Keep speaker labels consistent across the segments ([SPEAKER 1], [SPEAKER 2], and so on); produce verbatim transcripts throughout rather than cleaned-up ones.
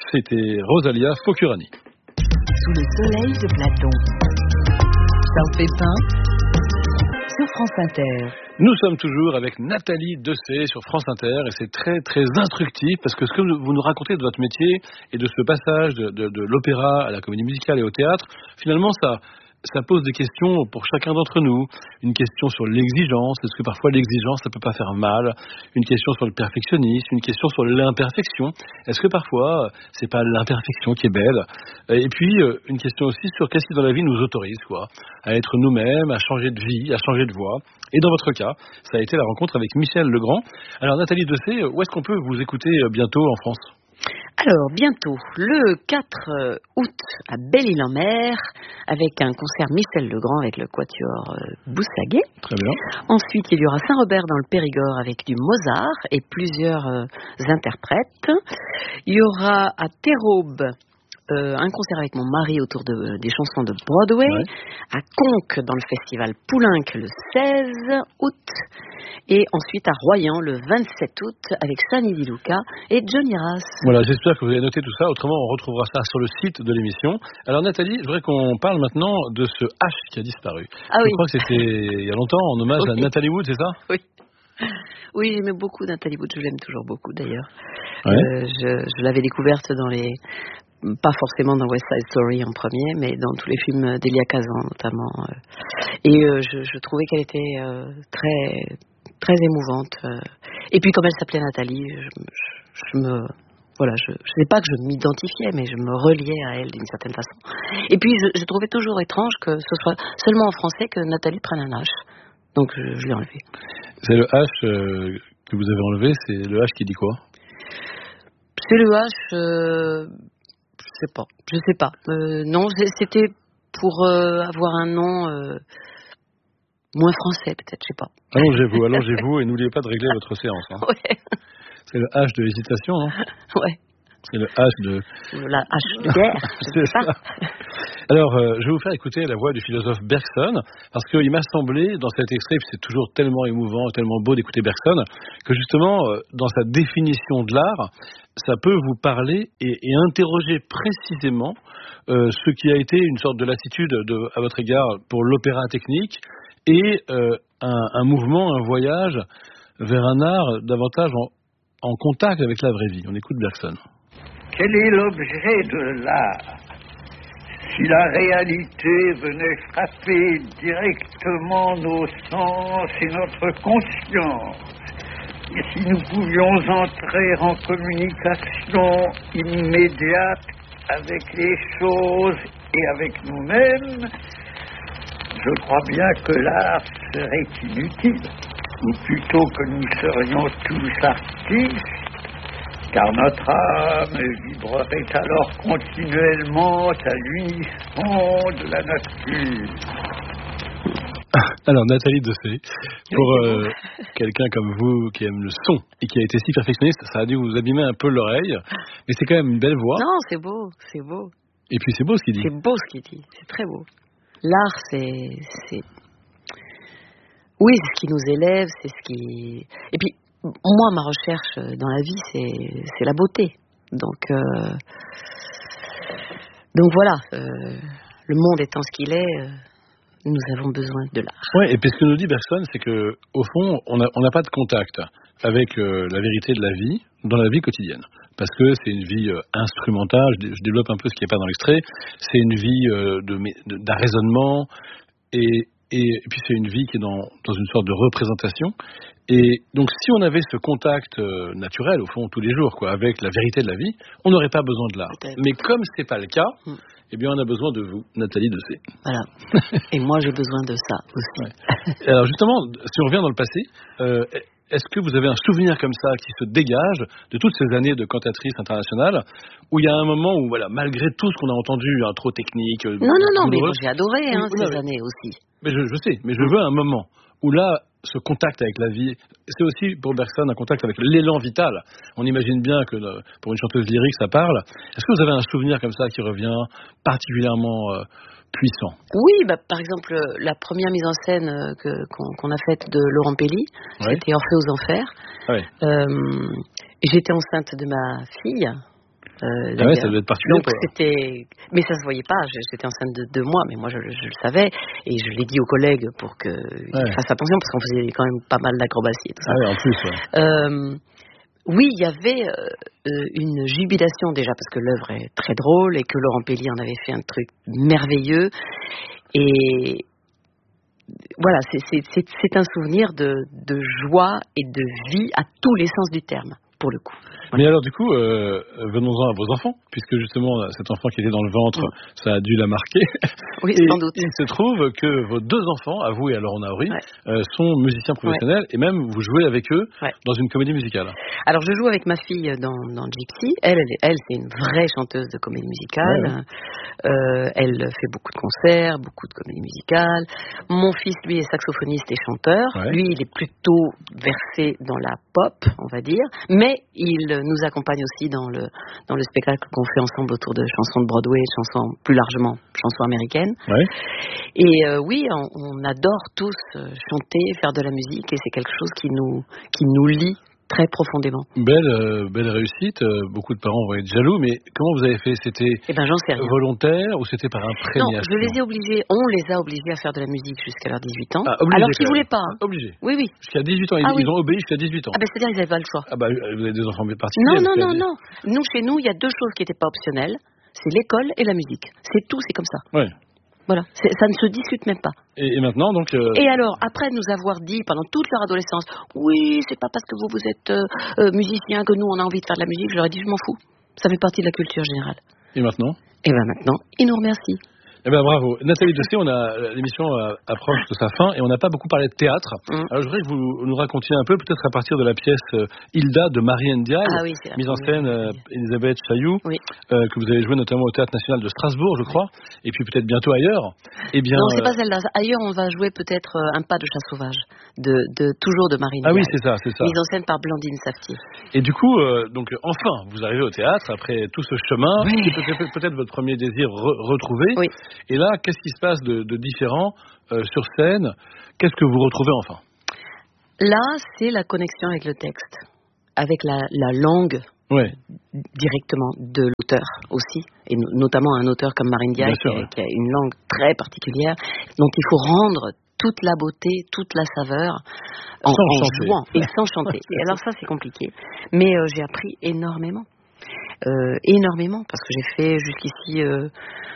[SPEAKER 1] c'était Rosalia Focurani.
[SPEAKER 2] Sous le soleil de Platon. Charles Pépin sur France Inter.
[SPEAKER 1] Nous sommes toujours avec Nathalie Dessay sur France Inter et c'est très très instructif parce que ce que vous nous racontez de votre métier et de ce passage de, de, de l'opéra à la comédie musicale et au théâtre, finalement ça... ça pose des questions pour chacun d'entre nous. Une question sur l'exigence, est-ce que parfois l'exigence ça peut pas faire mal? Une question sur le perfectionnisme, une question sur l'imperfection. Est-ce que parfois c'est pas l'imperfection qui est belle? Et puis une question aussi sur qu'est-ce qui dans la vie nous autorise quoi, à être nous-mêmes, à changer de vie, à changer de voix. Et dans votre cas, ça a été la rencontre avec Michel Legrand. Alors Nathalie Dessay, où est-ce qu'on peut vous écouter bientôt en France?
[SPEAKER 3] Alors, bientôt, le quatre août, à Belle-Île-en-Mer, avec un concert Michel Legrand avec le quatuor euh, Boussaguet.
[SPEAKER 1] Très bien.
[SPEAKER 3] Ensuite, il y aura Saint-Robert dans le Périgord avec du Mozart et plusieurs euh, interprètes. Il y aura à Terraube euh, un concert avec mon mari autour de, des chansons de Broadway. Ouais. À Conques dans le festival Poulenc le seize août. Et ensuite à Royan le vingt-sept août avec Sani Di Luca et Johnny Rass.
[SPEAKER 1] Voilà, j'espère que vous avez noté tout ça. Autrement, on retrouvera ça sur le site de l'émission. Alors Nathalie, je voudrais qu'on parle maintenant de ce H qui a disparu.
[SPEAKER 3] Ah oui.
[SPEAKER 1] Je crois que c'était il y a longtemps en hommage oui. à Nathalie Wood, c'est ça?
[SPEAKER 3] Oui. Oui, j'aimais beaucoup Nathalie Wood. Je l'aime toujours beaucoup d'ailleurs.
[SPEAKER 1] Ouais.
[SPEAKER 3] Euh, je, je l'avais découverte dans les... pas forcément dans West Side Story en premier, mais dans tous les films d'Elia Kazan notamment. Et euh, je, je trouvais qu'elle était euh, très... très émouvante. Et puis comme elle s'appelait Nathalie, je, je, je me... Voilà, je ne sais pas que je m'identifiais, mais je me reliais à elle d'une certaine façon. Et puis je, je trouvais toujours étrange que ce soit seulement en français que Nathalie prenne un H. Donc je, je l'ai enlevé.
[SPEAKER 1] C'est le H euh, que vous avez enlevé, c'est le H qui dit quoi?
[SPEAKER 3] C'est le H... Euh, je sais pas. Je sais pas. Euh, non, c'était pour euh, avoir un nom... Euh, moins français, peut-être, je sais pas.
[SPEAKER 1] Allongez-vous, allongez-vous et n'oubliez pas de régler votre séance. Hein.
[SPEAKER 3] Ouais.
[SPEAKER 1] C'est le H de l'hésitation, hein?
[SPEAKER 3] Ouais.
[SPEAKER 1] C'est le H de...
[SPEAKER 3] La H de guerre, je sais pas.
[SPEAKER 1] Alors, euh, je vais vous faire écouter la voix du philosophe Bergson, parce qu'il m'a semblé, dans cet extrait, puis c'est toujours tellement émouvant, tellement beau d'écouter Bergson, que justement, euh, dans sa définition de l'art, ça peut vous parler et, et interroger précisément euh, ce qui a été une sorte de lassitude de, à votre égard pour l'opéra technique, et euh, un, un mouvement, un voyage vers un art davantage en, en contact avec la vraie vie. On écoute Bergson.
[SPEAKER 4] Quel est l'objet de l'art? Si la réalité venait frapper directement nos sens et notre conscience, et si nous pouvions entrer en communication immédiate avec les choses et avec nous-mêmes, je crois bien que l'art serait inutile, ou plutôt que nous serions tous artistes, car notre âme vibrerait alors continuellement à l'unisson de la nature.
[SPEAKER 1] Alors Nathalie Dessay, pour euh, quelqu'un comme vous qui aime le son et qui a été si perfectionniste, ça a dû vous abîmer un peu l'oreille, mais c'est quand même une belle voix.
[SPEAKER 3] Non, c'est beau, c'est beau.
[SPEAKER 1] Et puis c'est beau ce qu'il dit.
[SPEAKER 3] C'est beau ce qu'il dit, c'est très beau. L'art, c'est, c'est... Oui, c'est ce qui nous élève, c'est ce qui... Et puis, moi, ma recherche dans la vie, c'est, c'est la beauté. Donc, euh... Donc voilà, euh... le monde étant ce qu'il est, euh... nous avons besoin de l'art.
[SPEAKER 1] Oui, et puis ce que nous dit Bergson, c'est que au fond, on n'a on n'a pas de contact avec euh, la vérité de la vie dans la vie quotidienne. Parce que c'est une vie euh, instrumentale, je, je développe un peu ce qui n'est pas dans l'extrait, c'est une vie euh, de, de, d'arraisonnement, et, et, et puis c'est une vie qui est dans, dans une sorte de représentation. Et donc si on avait ce contact euh, naturel, au fond, tous les jours, quoi, avec la vérité de la vie, on n'aurait pas besoin de l'art. Peut-être. Mais comme ce n'est pas le cas, mm. eh bien on a besoin de vous, Nathalie Dessay.
[SPEAKER 3] Voilà. Et moi j'ai besoin de ça aussi.
[SPEAKER 1] Ouais. Alors justement, si on revient dans le passé, euh, est-ce que vous avez un souvenir comme ça qui se dégage de toutes ces années de cantatrice internationale, où il y a un moment où, voilà, malgré tout ce qu'on a entendu, hein, trop technique...
[SPEAKER 3] Non, non, non, mais moi j'ai adoré hein, ces
[SPEAKER 1] avez...
[SPEAKER 3] années aussi.
[SPEAKER 1] Mais je, je sais, mais je veux un moment où là, ce contact avec la vie, c'est aussi pour Bergson un contact avec l'élan vital. On imagine bien que pour une chanteuse lyrique, ça parle. Est-ce que vous avez un souvenir comme ça qui revient particulièrement... Euh, puissant?
[SPEAKER 3] Oui, bah, par exemple, la première mise en scène que, qu'on, qu'on a faite de Laurent Pelli, ouais. C'était Orphée aux Enfers.
[SPEAKER 1] Ouais.
[SPEAKER 3] Euh, et j'étais enceinte de ma fille. Euh,
[SPEAKER 1] ah ouais, ça devait être particulier.
[SPEAKER 3] Donc c'était, mais ça se voyait pas. J'étais enceinte de deux mois, mais moi je, je le savais et je l'ai dit aux collègues pour qu'ils ouais. fassent attention parce qu'on faisait quand même pas mal d'acrobaties et tout ça.
[SPEAKER 1] Ah ouais, en plus. Ouais.
[SPEAKER 3] Euh, oui, il y avait euh, une jubilation déjà parce que l'œuvre est très drôle et que Laurent Pelli en avait fait un truc merveilleux et voilà, c'est, c'est, c'est, c'est un souvenir de, de joie et de vie à tous les sens du terme, pour le coup.
[SPEAKER 1] Voilà. Mais alors du coup, euh, venons-en à vos enfants, puisque justement cet enfant qui était dans le ventre, mmh. ça a dû la marquer.
[SPEAKER 3] Oui,
[SPEAKER 1] et
[SPEAKER 3] sans doute.
[SPEAKER 1] Il se trouve que vos deux enfants, à vous et à Laurent Naouri,
[SPEAKER 3] ouais.
[SPEAKER 1] euh, sont musiciens professionnels ouais. et même vous jouez avec eux
[SPEAKER 3] ouais.
[SPEAKER 1] dans une comédie musicale.
[SPEAKER 3] Alors je joue avec ma fille dans, dans Gypsy. Elle, elle, elle, c'est une vraie chanteuse de comédie musicale. Ouais. Euh, elle fait beaucoup de concerts, beaucoup de comédie musicale. Mon fils, lui, est saxophoniste et chanteur. Ouais. Lui, il est plutôt versé dans la pop, on va dire, mais il nous accompagne aussi dans le dans le spectacle qu'on fait ensemble autour de chansons de Broadway, chansons plus largement chansons américaines.
[SPEAKER 1] Ouais.
[SPEAKER 3] Et euh, oui, on, on adore tous chanter, faire de la musique, et c'est quelque chose qui nous qui nous lie très profondément.
[SPEAKER 1] Belle, euh, belle réussite. Euh, beaucoup de parents vont être jaloux, mais comment vous avez fait? C'était
[SPEAKER 3] eh ben, j'en sais rien.
[SPEAKER 1] Volontaire ou c'était par imprégnation?
[SPEAKER 3] Non, je les ai obligés, on les a obligés à faire de la musique jusqu'à leurs dix-huit ans.
[SPEAKER 1] Ah, obligés,
[SPEAKER 3] alors qu'ils ne voulaient pas. Hein.
[SPEAKER 1] Obligés.
[SPEAKER 3] Oui, oui.
[SPEAKER 1] Jusqu'à dix-huit ans, ils,
[SPEAKER 3] ah, oui.
[SPEAKER 1] ils ont obéi jusqu'à dix-huit ans.
[SPEAKER 3] Ah ben c'est-à-dire qu'ils n'avaient pas le choix.
[SPEAKER 1] Ah bah vous avez des enfants particuliers.
[SPEAKER 3] Non, non, non, non. Nous, chez nous, il y a deux choses qui n'étaient pas optionnelles. C'est l'école et la musique. C'est tout, c'est comme ça.
[SPEAKER 1] Ouais.
[SPEAKER 3] Voilà, c'est, ça ne se discute même pas.
[SPEAKER 1] Et, et maintenant, donc... Euh...
[SPEAKER 3] Et alors, après nous avoir dit, pendant toute leur adolescence, oui, c'est pas parce que vous, vous êtes euh, euh, musicien que nous, on a envie de faire de la musique, je leur ai dit, je m'en fous. Ça fait partie de la culture générale.
[SPEAKER 1] Et maintenant?
[SPEAKER 3] Et bien maintenant, ils nous remercient.
[SPEAKER 1] Eh ben bravo. Nathalie Dessay, on a, l'émission approche de sa fin et on n'a pas beaucoup parlé de théâtre. Mmh. Alors je voudrais que vous nous racontiez un peu, peut-être à partir de la pièce euh, Hilda de Marie Ndiaye,
[SPEAKER 3] ah oui,
[SPEAKER 1] mise en scène euh, Elisabeth Chailloux,
[SPEAKER 3] oui.
[SPEAKER 1] euh, que vous avez joué notamment au Théâtre National de Strasbourg, je crois, et puis peut-être bientôt ailleurs. Eh bien,
[SPEAKER 3] non, c'est
[SPEAKER 1] euh...
[SPEAKER 3] pas celle-là. Ailleurs, on va jouer peut-être euh, Un pas de chat sauvage, de, de, toujours de Marie Ndiaye.
[SPEAKER 1] Ah oui, c'est ça, c'est ça.
[SPEAKER 3] Mise en scène par Blandine Saftier.
[SPEAKER 1] Et du coup, euh, donc enfin, vous arrivez au théâtre après tout ce chemin,
[SPEAKER 3] oui.
[SPEAKER 1] c'est peut-être, peut-être votre premier désir re- retrouvé.
[SPEAKER 3] Oui.
[SPEAKER 1] Et là, qu'est-ce qui se passe de, de différent euh, sur scène? Qu'est-ce que vous retrouvez enfin?
[SPEAKER 3] Là, c'est la connexion avec le texte, avec la, la langue
[SPEAKER 1] ouais.
[SPEAKER 3] directement de l'auteur aussi, et notamment un auteur comme Marie Ndiaye qui, ouais. qui a une langue très particulière, dont il faut rendre toute la beauté, toute la saveur en, en jouant et sans chanter. Et alors ça, c'est compliqué. Mais euh, j'ai appris énormément. Euh, énormément, parce que j'ai fait jusqu'ici euh,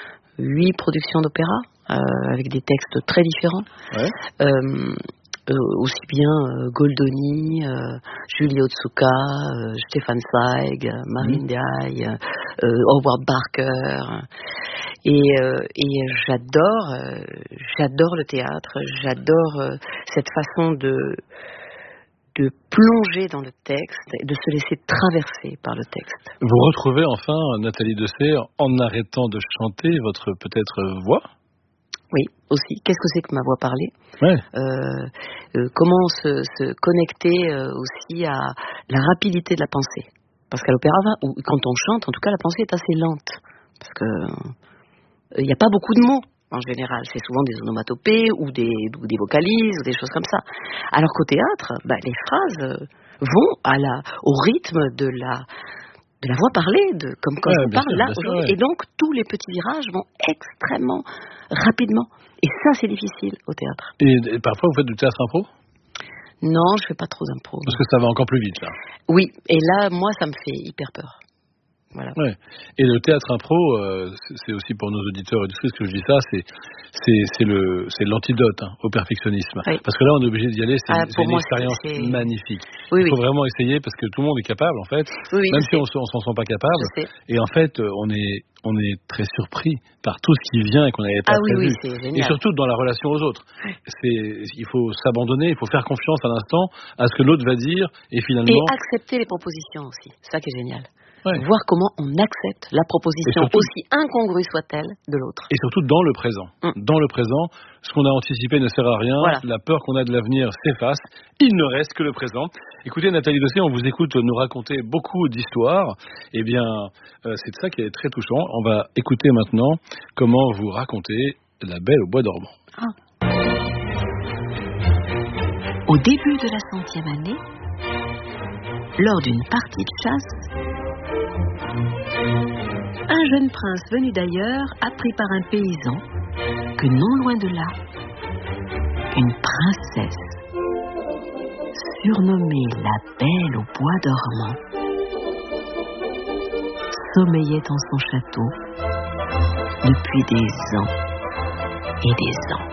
[SPEAKER 3] huit productions d'opéra, euh, avec des textes très différents.
[SPEAKER 1] Ouais.
[SPEAKER 3] Euh, euh, aussi bien euh, Goldoni, euh, Julie Otsuka, euh, Stéphane Zweig, euh, Marie Ndiaye, euh, Howard Barker. Et, euh, et j'adore, euh, j'adore le théâtre, j'adore euh, cette façon de, de plonger dans le texte et de se laisser traverser par le texte.
[SPEAKER 1] Vous retrouvez enfin, Nathalie Dessay, en arrêtant de chanter, votre peut-être voix?
[SPEAKER 3] Oui, aussi. Qu'est-ce que c'est que ma voix parlée?
[SPEAKER 1] Ouais.
[SPEAKER 3] euh, euh, Comment se, se connecter euh, aussi à la rapidité de la pensée? Parce qu'à l'opéra, ou quand on chante, en tout cas, la pensée est assez lente. Parce que il n'y a pas beaucoup de mots, en général. C'est souvent des onomatopées ou des, ou des vocalises ou des choses comme ça. Alors qu'au théâtre, bah, les phrases vont à la, au rythme de la, de la voix parlée, de, comme quand
[SPEAKER 1] ouais,
[SPEAKER 3] on parle
[SPEAKER 1] sûr,
[SPEAKER 3] là
[SPEAKER 1] sûr,
[SPEAKER 3] aujourd'hui.
[SPEAKER 1] Ouais.
[SPEAKER 3] Et donc, tous les petits virages vont extrêmement rapidement. Et ça, c'est difficile au théâtre.
[SPEAKER 1] Et, et parfois, vous faites du théâtre impro?
[SPEAKER 3] Non, je fais pas trop d'impro.
[SPEAKER 1] Parce que ça va encore plus vite, là.
[SPEAKER 3] Oui, et là, moi, ça me fait hyper peur. Voilà.
[SPEAKER 1] Ouais. Et le théâtre impro, euh, c'est aussi pour nos auditeurs et auditrices que je dis ça, c'est c'est c'est le c'est l'antidote hein, au perfectionnisme.
[SPEAKER 3] Oui.
[SPEAKER 1] Parce que là, on est obligé d'y aller. C'est,
[SPEAKER 3] ah,
[SPEAKER 1] c'est une
[SPEAKER 3] moi,
[SPEAKER 1] expérience
[SPEAKER 3] c'est...
[SPEAKER 1] magnifique.
[SPEAKER 3] Oui,
[SPEAKER 1] Il faut
[SPEAKER 3] oui.
[SPEAKER 1] vraiment essayer parce que tout le monde est capable, en fait.
[SPEAKER 3] Oui, oui,
[SPEAKER 1] même si
[SPEAKER 3] sais.
[SPEAKER 1] on, on s'en sent pas capable. Et en fait, on est on est très surpris par tout ce qui vient et qu'on n'avait pas
[SPEAKER 3] ah,
[SPEAKER 1] prévu.
[SPEAKER 3] Oui, oui, c'est génial.
[SPEAKER 1] Et surtout dans la relation aux autres. C'est il faut s'abandonner, il faut faire confiance à l'instant à ce que l'autre va dire et finalement.
[SPEAKER 3] Et accepter les propositions aussi. C'est ça qui est génial.
[SPEAKER 1] Ouais.
[SPEAKER 3] Voir comment on accepte la proposition,
[SPEAKER 1] surtout,
[SPEAKER 3] aussi incongrue soit-elle, de l'autre.
[SPEAKER 1] Et surtout dans le présent. Mm. Dans le présent, ce qu'on a anticipé ne sert à rien.
[SPEAKER 3] Voilà.
[SPEAKER 1] La peur qu'on a de l'avenir s'efface. Il ne reste que le présent. Écoutez, Nathalie Dessay, on vous écoute nous raconter beaucoup d'histoires. Eh bien, euh, c'est ça qui est très touchant. On va écouter maintenant comment vous racontez La Belle au Bois dormant.
[SPEAKER 2] Ah. Au début de la centième année, lors d'une partie de chasse, un jeune prince venu d'ailleurs, appris par un paysan que non loin de là, une princesse, surnommée la Belle au bois dormant, sommeillait dans son château depuis des ans et des ans.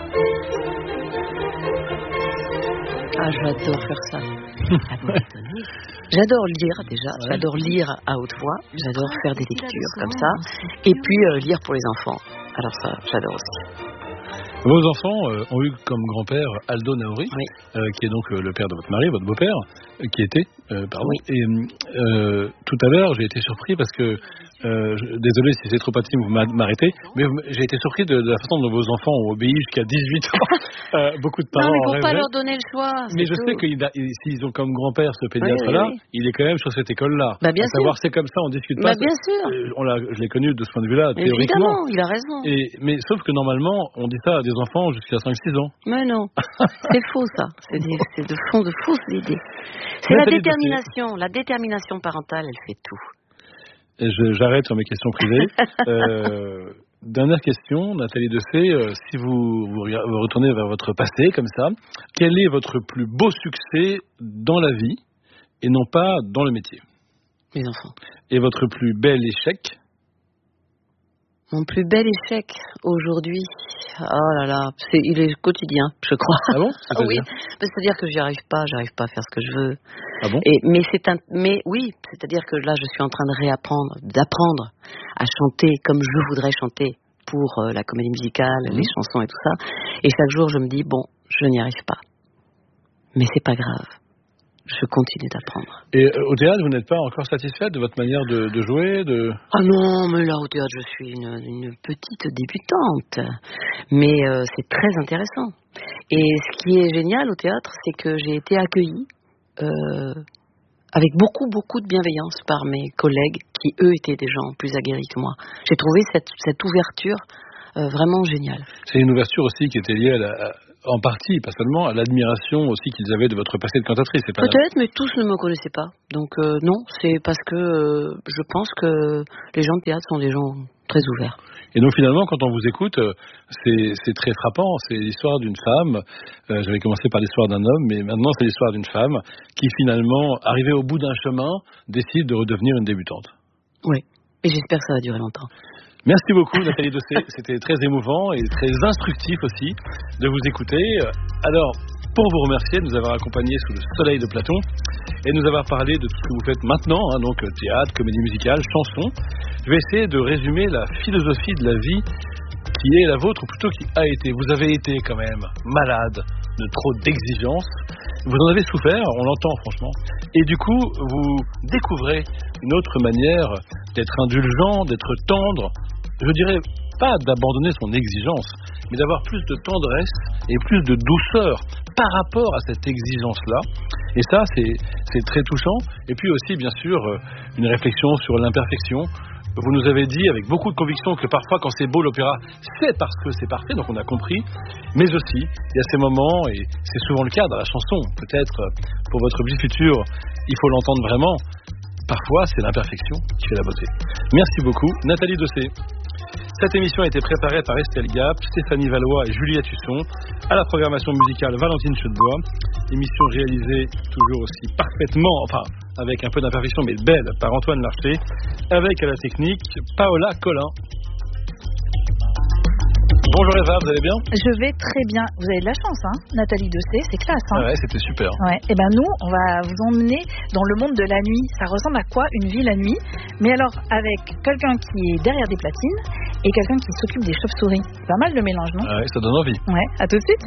[SPEAKER 3] Ah, j'adore faire ça. Ah, vous m'étonnez. J'adore lire déjà, ouais. J'adore lire à haute voix, j'adore faire des lectures comme ça, et puis euh, lire pour les enfants. Alors ça, j'adore aussi.
[SPEAKER 1] Vos enfants euh, ont eu comme grand-père Aldo Naori, oui. euh, qui est donc euh, le père de votre mari, votre beau-père, euh, qui était, euh, pardon. Oui. Et euh, tout à l'heure, j'ai été surpris parce que, euh, je, désolé si c'est trop intime, vous m'arrêtez, mais j'ai été surpris de, de la façon dont vos enfants ont obéi jusqu'à dix-huit ans. euh, beaucoup de parents.
[SPEAKER 3] Non, mais pour
[SPEAKER 1] rêvaient.
[SPEAKER 3] Pas leur donner le choix.
[SPEAKER 1] Mais je
[SPEAKER 3] tout.
[SPEAKER 1] sais que s'ils ont comme grand-père ce pédiatre-là, oui, oui, oui. il est quand même sur cette école-là.
[SPEAKER 3] Bah, bien
[SPEAKER 1] à
[SPEAKER 3] sûr.
[SPEAKER 1] savoir, c'est comme ça, on discute pas.
[SPEAKER 3] Bah, bien sûr.
[SPEAKER 1] Euh, on l'a, je l'ai connu de ce point de vue-là,
[SPEAKER 3] mais
[SPEAKER 1] théoriquement.
[SPEAKER 3] Évidemment, il a raison.
[SPEAKER 1] Et, mais sauf que normalement, on dit ça à des enfants jusqu'à cinq six ans.
[SPEAKER 3] Mais non, c'est faux ça. C'est, des, c'est de fond de fausses idées. C'est la détermination, la détermination parentale, elle fait tout.
[SPEAKER 1] Et je, j'arrête sur mes questions privées. euh, dernière question, Nathalie Dessay, euh, si vous, vous vous retournez vers votre passé comme ça, quel est votre plus beau succès dans la vie et non pas dans le métier?
[SPEAKER 3] Mes enfants.
[SPEAKER 1] Et votre plus bel échec?
[SPEAKER 3] Mon plus bel échec aujourd'hui, oh là là, c'est, il est quotidien, je crois.
[SPEAKER 1] Ah bon?
[SPEAKER 3] Ah oui, c'est-à-dire que j'y arrive pas, j'arrive pas à faire ce que je veux.
[SPEAKER 1] Ah bon?
[SPEAKER 3] Et, mais c'est un, mais oui, c'est-à-dire que là, je suis en train de réapprendre, d'apprendre à chanter comme je voudrais chanter pour euh, la comédie musicale, mmh. les chansons et tout ça. Et chaque jour, je me dis bon, je n'y arrive pas, mais c'est pas grave. Je continue d'apprendre.
[SPEAKER 1] Et euh, au théâtre, vous n'êtes pas encore satisfaite de votre manière de, de jouer de...
[SPEAKER 3] Ah non, mais là, au théâtre, je suis une, une petite débutante. Mais euh, c'est très intéressant. Et ce qui est génial au théâtre, c'est que j'ai été accueillie euh, avec beaucoup, beaucoup de bienveillance par mes collègues qui, eux, étaient des gens plus aguerris que moi. J'ai trouvé cette, cette ouverture euh, vraiment géniale.
[SPEAKER 1] C'est une ouverture aussi qui était liée à la... À... en partie, pas seulement, à l'admiration aussi qu'ils avaient de votre passé de cantatrice. C'est pas
[SPEAKER 3] Peut-être, la... mais tous ne me connaissaient pas. Donc euh, non, c'est parce que euh, je pense que les gens de théâtre sont des gens très ouverts.
[SPEAKER 1] Et donc finalement, quand on vous écoute, c'est, c'est très frappant. C'est l'histoire d'une femme. Euh, j'avais commencé par l'histoire d'un homme, mais maintenant c'est l'histoire d'une femme qui finalement, arrivée au bout d'un chemin, décide de redevenir une débutante.
[SPEAKER 3] Oui, et j'espère que ça va durer longtemps.
[SPEAKER 1] Merci beaucoup Nathalie Dessay, c'était très émouvant et très instructif aussi de vous écouter. Alors, pour vous remercier de nous avoir accompagnés sous le soleil de Platon et de nous avoir parlé de tout ce que vous faites maintenant, hein, donc théâtre, comédie musicale, chanson, je vais essayer de résumer la philosophie de la vie qui est la vôtre, ou plutôt qui a été. Vous avez été quand même malade de trop d'exigences, vous en avez souffert, on l'entend franchement, et du coup vous découvrez une autre manière d'être indulgent, d'être tendre, je dirais pas d'abandonner son exigence, mais d'avoir plus de tendresse et plus de douceur par rapport à cette exigence-là. Et ça, c'est, c'est très touchant. Et puis aussi, bien sûr, une réflexion sur l'imperfection. Vous nous avez dit avec beaucoup de conviction que parfois, quand c'est beau l'opéra, c'est parce que c'est parfait, donc on a compris. Mais aussi, il y a ces moments, et c'est souvent le cas dans la chanson, peut-être pour votre vie future, il faut l'entendre vraiment. Parfois, c'est l'imperfection qui fait la beauté. Merci beaucoup, Nathalie Dessay. Cette émission a été préparée par Estelle Gap, Stéphanie Valois et Juliette Husson. À la programmation musicale, Valentine Chedebois. Émission réalisée toujours aussi parfaitement, enfin avec un peu d'imperfection, mais belle, par Antoine Larcher. Avec à la technique, Paola Collin. Bonjour Eva, vous allez bien?
[SPEAKER 5] Je vais très bien. Vous avez de la chance, hein, Nathalie Dessay, c'est classe. Hein.
[SPEAKER 1] Ah ouais, c'était super.
[SPEAKER 5] Ouais. Et ben nous, on va vous emmener dans le monde de la nuit. Ça ressemble à quoi une vie la nuit? Mais alors avec quelqu'un qui est derrière des platines et quelqu'un qui s'occupe des chauves-souris. C'est pas mal le mélange, non?
[SPEAKER 1] Ah ouais, ça donne envie.
[SPEAKER 5] Ouais, à tout de suite.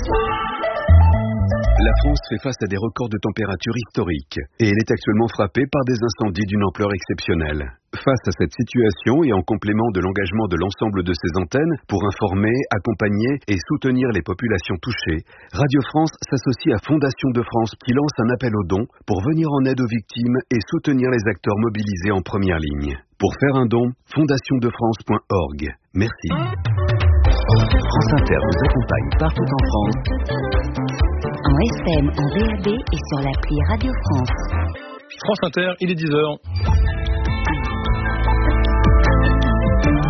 [SPEAKER 6] La France fait face à des records de température historiques et elle est actuellement frappée par des incendies d'une ampleur exceptionnelle. Face à cette situation et en complément de l'engagement de l'ensemble de ses antennes pour informer, accompagner et soutenir les populations touchées, Radio France s'associe à Fondation de France qui lance un appel aux dons pour venir en aide aux victimes et soutenir les acteurs mobilisés en première ligne. Pour faire un don, fondation de france point org. Merci. France Inter vous accompagne partout en France.
[SPEAKER 2] En F M, en D A B et sur l'appli Radio France.
[SPEAKER 1] France Inter, il est dix heures.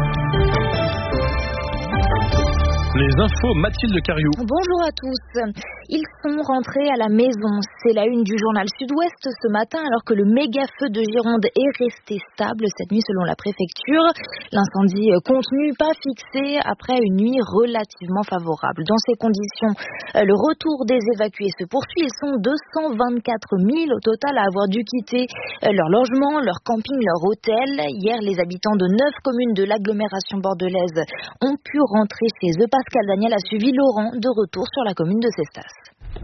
[SPEAKER 1] infos, Mathilde Cariou.
[SPEAKER 7] Bonjour à tous. Ils sont rentrés à la maison. C'est la une du journal Sud-Ouest ce matin, alors que le méga feu de Gironde est resté stable cette nuit selon la préfecture. L'incendie contenu, pas fixé, après une nuit relativement favorable. Dans ces conditions, le retour des évacués se poursuit. Ils sont deux cent vingt-quatre mille au total à avoir dû quitter leur logement, leur camping, leur hôtel. Hier, les habitants de neuf communes de l'agglomération bordelaise ont pu rentrer chez eux. Pascal Daniel a suivi Laurent de retour sur la commune de Cestas.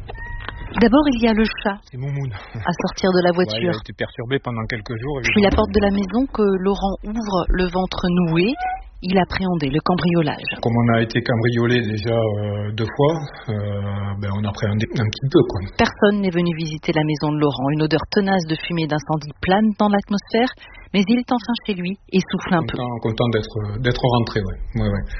[SPEAKER 8] D'abord, il y a le chat
[SPEAKER 9] C'est Moumoun.
[SPEAKER 8] à sortir de la voiture.
[SPEAKER 9] Ouais, il a été perturbé pendant quelques jours.
[SPEAKER 8] Puis la porte de la maison que Laurent ouvre, le ventre noué. Il appréhendait le cambriolage.
[SPEAKER 9] Comme on a été cambriolé déjà euh, deux fois, euh, ben on appréhendait un petit peu, quoi.
[SPEAKER 8] Personne n'est venu visiter la maison de Laurent. Une odeur tenace de fumée d'incendie plane dans l'atmosphère, mais il est enfin chez lui et souffle un
[SPEAKER 9] content,
[SPEAKER 8] peu.
[SPEAKER 9] Content d'être, d'être rentré, ouais. Ouais, ouais.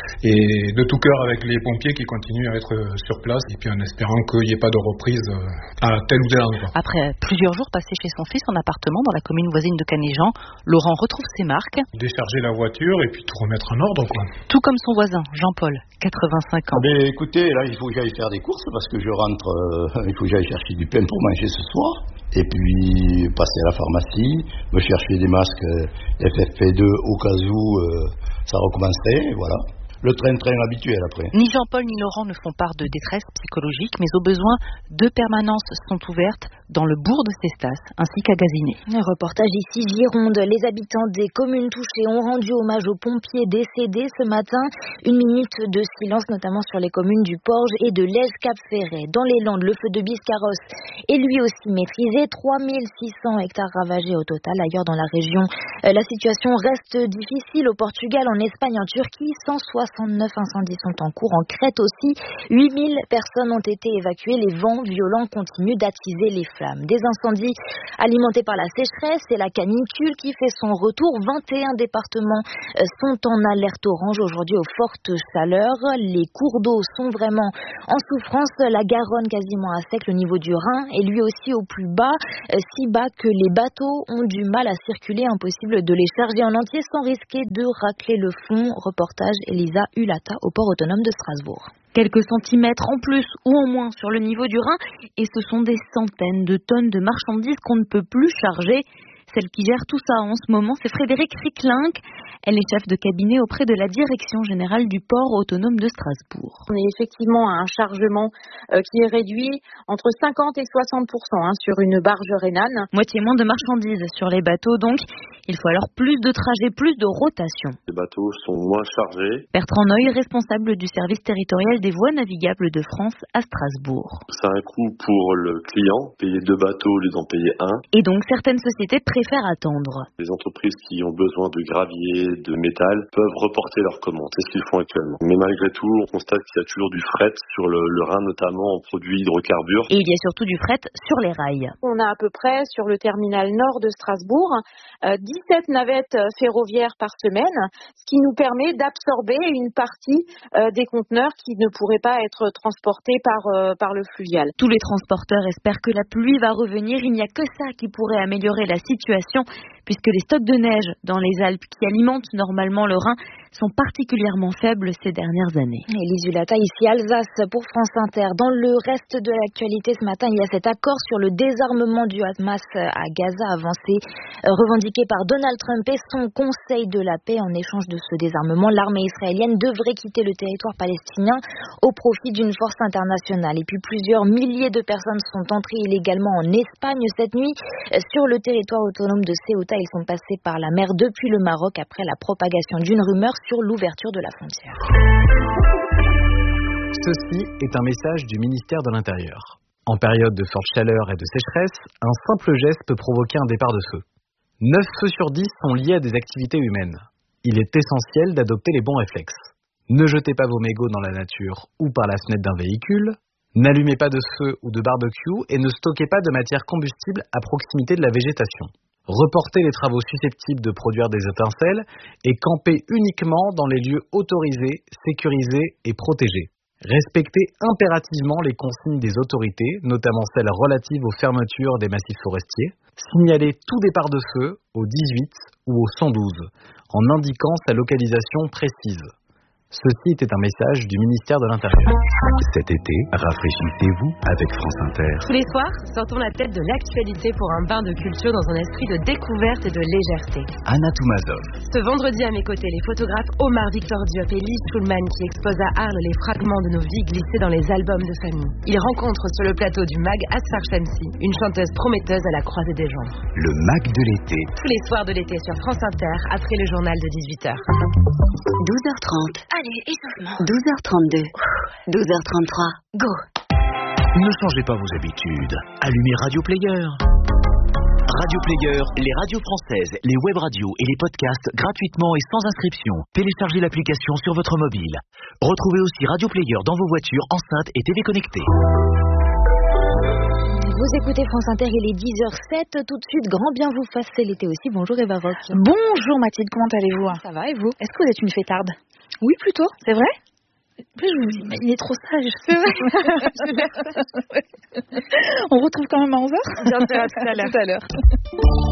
[SPEAKER 9] Et de tout cœur avec les pompiers qui continuent à être sur place, et puis en espérant qu'il n'y ait pas de reprise à tel ou tel endroit.
[SPEAKER 8] Après plusieurs jours passés chez son fils en appartement dans la commune voisine de Canéjan, Laurent retrouve ses marques.
[SPEAKER 9] Décharger la voiture et puis tout remettre en ordre, quoi.
[SPEAKER 8] Tout comme son voisin, Jean-Paul, quatre-vingt-cinq ans.
[SPEAKER 10] Mais écoutez, là, il faut que j'aille faire des courses parce que je rentre, euh, il faut que j'aille chercher du pain pour manger ce soir. Et puis passer à la pharmacie, me chercher des masques F F P deux au cas où euh, ça recommencerait, et voilà. Le train-train habituel après.
[SPEAKER 8] Ni Jean-Paul ni Laurent ne font part de détresse psychologique, mais au besoin, deux permanences sont ouvertes dans le bourg de Cestas, ainsi qu'à Gaziné.
[SPEAKER 7] Un reportage ici, Gironde. Les habitants des communes touchées ont rendu hommage aux pompiers décédés ce matin. Une minute de silence, notamment sur les communes du Porge et de Lège-Cap-Ferret. Dans les Landes, le feu de Biscarrosse est lui aussi maîtrisé. trois mille six cents hectares ravagés au total. Ailleurs dans la région, la situation reste difficile. Au Portugal, en Espagne, en Turquie, cent soixante-neuf incendies sont en cours. En Crète aussi, huit mille personnes ont été évacuées. Les vents violents continuent d'attiser les flammes. Des incendies alimentés par la sécheresse et la canicule qui fait son retour. vingt et un départements sont en alerte orange aujourd'hui aux fortes chaleurs. Les cours d'eau sont vraiment en souffrance. La Garonne quasiment à sec. Le niveau du Rhin est lui aussi au plus bas. Si bas que les bateaux ont du mal à circuler. Impossible de les charger en entier sans risquer de racler le fond. Reportage Elisa Ulata au port autonome de Strasbourg. Quelques centimètres en plus ou en moins sur le niveau du Rhin et ce sont des centaines de tonnes de marchandises qu'on ne peut plus charger. Celle qui gère tout ça en ce moment, c'est Frédéric Ricklink. Elle est chef de cabinet auprès de la Direction générale du port autonome de Strasbourg.
[SPEAKER 11] On est effectivement à un chargement euh, qui est réduit entre cinquante et soixante pour cent hein, sur une barge rhénane.
[SPEAKER 7] Moitié moins de marchandises sur les bateaux donc. Il faut alors plus de trajets, plus de rotation.
[SPEAKER 12] Les bateaux sont moins chargés.
[SPEAKER 7] Bertrand Noy, responsable du service territorial des voies navigables de France à Strasbourg.
[SPEAKER 12] Ça a un coût pour le client, payer deux bateaux au lieu d'en payer un.
[SPEAKER 7] Et donc certaines sociétés préfèrent attendre.
[SPEAKER 12] Les entreprises qui ont besoin de gravier, de métal, peuvent reporter leurs commandes. C'est ce qu'ils font actuellement. Mais malgré tout, on constate qu'il y a toujours du fret sur le, le Rhin, notamment en produits hydrocarbures.
[SPEAKER 7] Et il y a surtout du fret sur les rails.
[SPEAKER 11] On a à peu près sur le terminal nord de Strasbourg euh, dix-sept navettes ferroviaires par semaine, ce qui nous permet d'absorber une partie euh, des conteneurs qui ne pourraient pas être transportés par, euh, par le fluvial.
[SPEAKER 7] Tous les transporteurs espèrent que la pluie va revenir. Il n'y a que ça qui pourrait améliorer la situation, puisque les stocks de neige dans les Alpes qui alimentent normalement le Rhin sont particulièrement faibles ces dernières années. Élise Ulata, ici Alsace pour France Inter. Dans le reste de l'actualité ce matin, il y a cet accord sur le désarmement du Hamas à Gaza avancé, revendiqué par Donald Trump et son Conseil de la paix. En échange de ce désarmement, l'armée israélienne devrait quitter le territoire palestinien au profit d'une force internationale. Et puis plusieurs milliers de personnes sont entrées illégalement en Espagne cette nuit. Sur le territoire autonome de Ceuta, ils sont passés par la mer depuis le Maroc après la propagation d'une rumeur sur l'ouverture de la frontière.
[SPEAKER 13] Ceci est un message du ministère de l'Intérieur. En période de forte chaleur et de sécheresse, un simple geste peut provoquer un départ de feu. neuf feux sur dix sont liés à des activités humaines. Il est essentiel d'adopter les bons réflexes. Ne jetez pas vos mégots dans la nature ou par la fenêtre d'un véhicule. N'allumez pas de feu ou de barbecue et ne stockez pas de matière combustible à proximité de la végétation. Reportez les travaux susceptibles de produire des étincelles et campez uniquement dans les lieux autorisés, sécurisés et protégés. Respectez impérativement les consignes des autorités, notamment celles relatives aux fermetures des massifs forestiers. Signalez tout départ de feu au dix-huit ou au cent douze, en indiquant sa localisation précise. Ceci était un message du ministère de l'Intérieur.
[SPEAKER 6] Cet été, rafraîchissez-vous avec France Inter.
[SPEAKER 14] Tous les soirs, sortons la tête de l'actualité pour un bain de culture dans un esprit de découverte et de légèreté.
[SPEAKER 6] Anna Toumazov.
[SPEAKER 14] Ce vendredi à mes côtés, les photographes Omar Victor Diop et Lise Schulman qui exposent à Arles les fragments de nos vies glissés dans les albums de famille. Ils rencontrent sur le plateau du Mag Asfar Shamsi, une chanteuse prometteuse à la croisée des genres.
[SPEAKER 6] Le Mag de l'été.
[SPEAKER 14] Tous les soirs de l'été sur France Inter, après le journal de dix-huit heures.
[SPEAKER 2] douze heures trente. Allez, échauffement. douze heures trente-deux. douze heures trente-trois. Go.
[SPEAKER 15] Ne changez pas vos habitudes. Allumez Radio Player. Radio Player, les radios françaises, les web radios et les podcasts gratuitement et sans inscription. Téléchargez l'application sur votre mobile. Retrouvez aussi Radio Player dans vos voitures, enceintes et télé connectées.
[SPEAKER 7] Vous écoutez France Inter, il est dix heures sept. Tout de suite, grand bien vous fasse, c'est l'été aussi. Bonjour Eva Rock.
[SPEAKER 5] Bonjour Mathilde, comment allez-vous?
[SPEAKER 7] Ça va et vous?
[SPEAKER 5] Est-ce que vous êtes une fêtarde?
[SPEAKER 7] Oui, plutôt.
[SPEAKER 5] C'est vrai? Plus je vous imaginez trop sage.
[SPEAKER 7] C'est vrai.
[SPEAKER 5] On retrouve quand même à onze heures.
[SPEAKER 7] Bien sûr, à tout à l'heure.